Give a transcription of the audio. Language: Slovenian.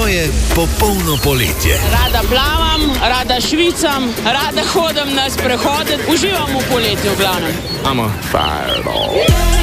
To je popolno poletje. Rada plavam, rada švicam, rada hodim na sprehode, uživam v poletju v glavnem. I'm a fireball.